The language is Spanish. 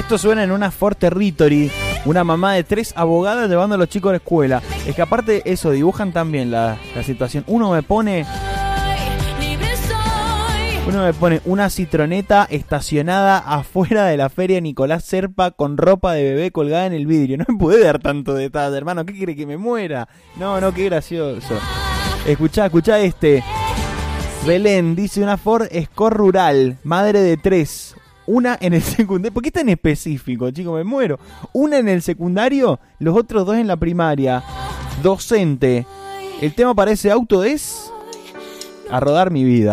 Esto suena en una Ford Territory. Una mamá de 3 abogadas llevando a los chicos a la escuela. Es que aparte eso, dibujan también la situación. Uno me pone una citroneta estacionada afuera de la feria Nicolás Serpa con ropa de bebé colgada en el vidrio. No me puede dar tanto detalle, hermano. ¿Qué quiere que me muera? No, qué gracioso. Escuchá este. Belén dice una Ford Escort rural, madre de 3. Una en el secundario. ¿Por qué tan específico, chicos? Me muero. Una en el secundario, los otros 2 en la primaria. Docente. El tema para ese auto es A rodar mi vida.